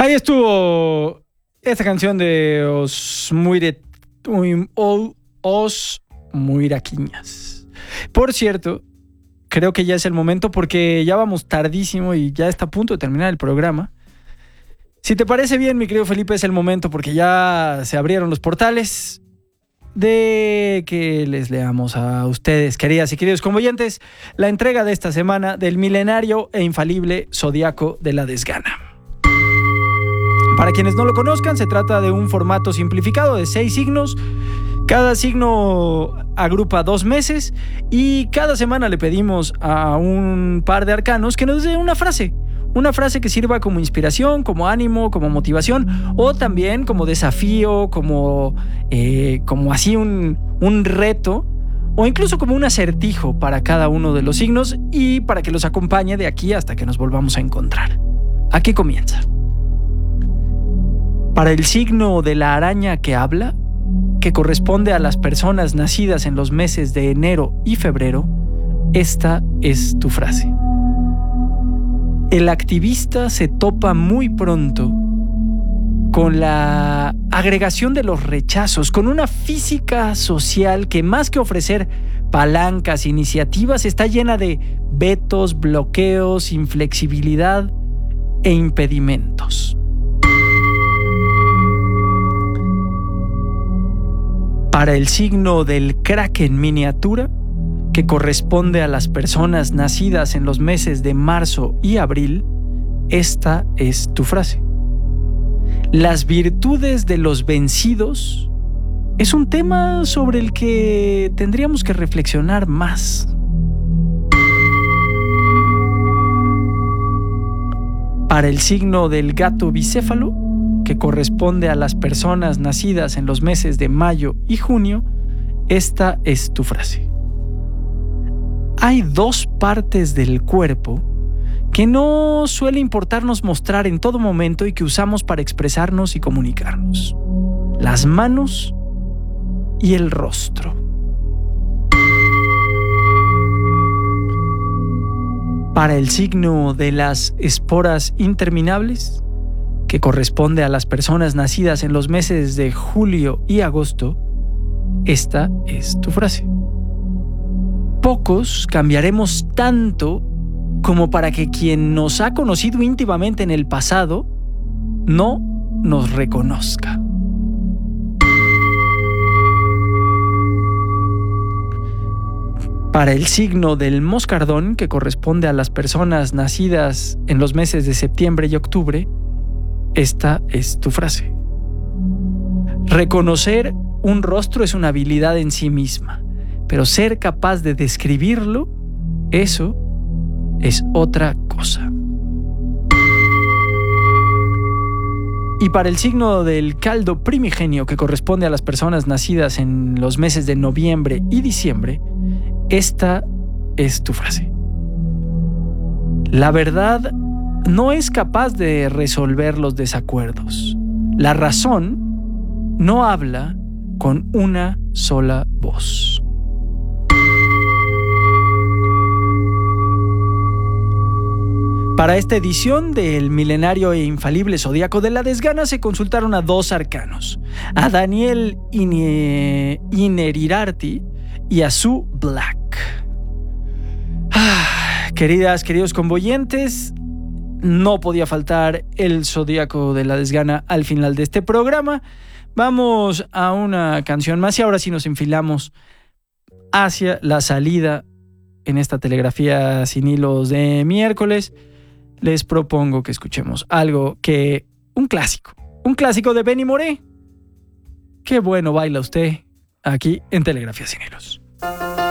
Ahí estuvo esta canción de Os Muiraquiñas. Por cierto, creo que ya es el momento porque ya vamos tardísimo y ya está a punto de terminar el programa. Si te parece bien, mi querido Felipe, es el momento porque ya se abrieron los portales de que les leamos a ustedes, queridas y queridos convoyentes, la entrega de esta semana del milenario e infalible Zodiaco de la Desgana. Para quienes no lo conozcan, se trata de un formato simplificado de 6 signos. Cada signo agrupa 2 meses y cada semana le pedimos a un par de arcanos que nos dé una frase que sirva como inspiración, como ánimo, como motivación o también como desafío, como así un reto o incluso como un acertijo para cada uno de los signos y para que los acompañe de aquí hasta que nos volvamos a encontrar. Aquí comienza. Para el signo de la araña que habla, que corresponde a las personas nacidas en los meses de enero y febrero, esta es tu frase. El activista se topa muy pronto con la agregación de los rechazos, con una física social que más que ofrecer palancas, iniciativas, está llena de vetos, bloqueos, inflexibilidad e impedimentos. Para el signo del Kraken miniatura, que corresponde a las personas nacidas en los meses de marzo y abril, esta es tu frase. Las virtudes de los vencidos es un tema sobre el que tendríamos que reflexionar más. Para el signo del gato bicéfalo, que corresponde a las personas nacidas en los meses de mayo y junio, esta es tu frase. Hay 2 partes del cuerpo que no suele importarnos mostrar en todo momento y que usamos para expresarnos y comunicarnos: las manos y el rostro. Para el signo de las esporas interminables, que corresponde a las personas nacidas en los meses de julio y agosto, esta es tu frase. Pocos cambiaremos tanto como para que quien nos ha conocido íntimamente en el pasado no nos reconozca. Para el signo del moscardón, que corresponde a las personas nacidas en los meses de septiembre y octubre, esta es tu frase. Reconocer un rostro es una habilidad en sí misma, pero ser capaz de describirlo, eso es otra cosa. Y para el signo del caldo primigenio, que corresponde a las personas nacidas en los meses de noviembre y diciembre, esta es tu frase. La verdad no es capaz de resolver los desacuerdos. La razón no habla con una sola voz. Para esta edición del milenario e infalible Zodiaco de la Desgana se consultaron a 2 arcanos, a Daniel Inerirarty y a Sue Black. Queridas, queridos convoyentes, no podía faltar el Zodiaco de la Desgana al final de este programa. Vamos a una canción más y ahora sí nos enfilamos hacia la salida en esta telegrafía sin hilos de miércoles. Les propongo que escuchemos un clásico de Benny Moré. Qué bueno baila usted aquí en Telegrafía sin hilos.